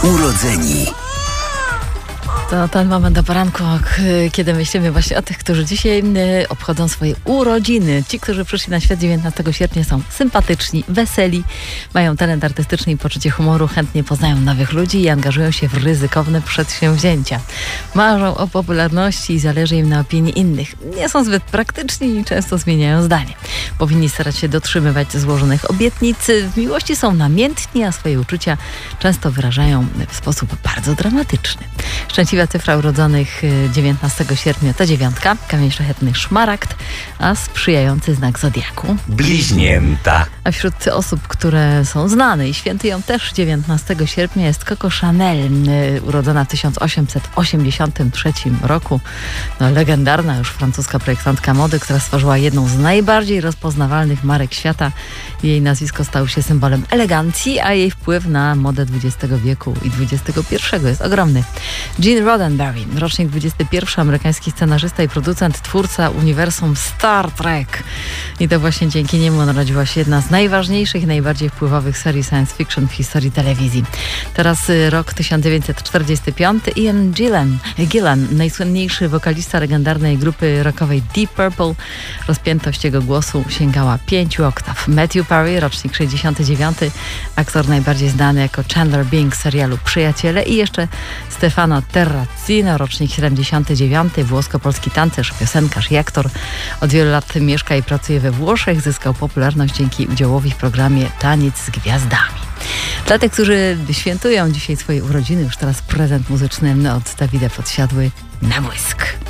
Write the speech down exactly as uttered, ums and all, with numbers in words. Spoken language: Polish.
Urodzeni. To ten moment do poranku, kiedy myślimy właśnie o tych, którzy dzisiaj obchodzą swoje urodziny. Ci, którzy przyszli na świat dziewiętnastego sierpnia, są sympatyczni, weseli, mają talent artystyczny i poczucie humoru, chętnie poznają nowych ludzi i angażują się w ryzykowne przedsięwzięcia. Marzą o popularności i zależy im na opinii innych. Nie są zbyt praktyczni i często zmieniają zdanie. Powinni starać się dotrzymywać złożonych obietnic. W miłości są namiętni, a swoje uczucia często wyrażają w sposób bardzo dramatyczny. Szczęśliwa cyfra urodzonych dziewiętnastego sierpnia to dziewiątka, kamień szlachetny szmaragd, a sprzyjający znak zodiaku Bliźnięta. A wśród osób, które są znane i świętują też dziewiętnastego sierpnia jest Coco Chanel, urodzona w tysiąc osiemset osiemdziesiątym trzecim roku. No, legendarna już francuska projektantka mody, która stworzyła jedną z najbardziej rozpoznawalnych marek świata. Jej nazwisko stało się symbolem elegancji, a jej wpływ na modę dwudziestego wieku i dwudziestego pierwszego jest ogromny. Gene Roddenberry, rocznik dwudziesty pierwszy, amerykański scenarzysta i producent, twórca uniwersum Star Trek. I to właśnie dzięki niemu narodziła się jedna z najważniejszych i najbardziej wpływowych serii science fiction w historii telewizji. Teraz rok tysiąc dziewięćset czterdziesty piąty. Ian Gillan, Gillan, najsłynniejszy wokalista legendarnej grupy rockowej Deep Purple. Rozpiętość jego głosu sięgała pięciu oktaw. Matthew Perry, rocznik sześćdziesiąty dziewiąty, aktor najbardziej znany jako Chandler Bing z serialu Przyjaciele, i jeszcze Stefano Terracino, rocznik siedemdziesiąty dziewiąty, włosko-polski tancerz, piosenkarz i aktor. Od wielu lat mieszka i pracuje we Włoszech. Zyskał popularność dzięki udziałowi w programie Taniec z Gwiazdami. Dla tych, którzy świętują dzisiaj swoje urodziny, już teraz prezent muzyczny od Dawida Podsiadły na błysk.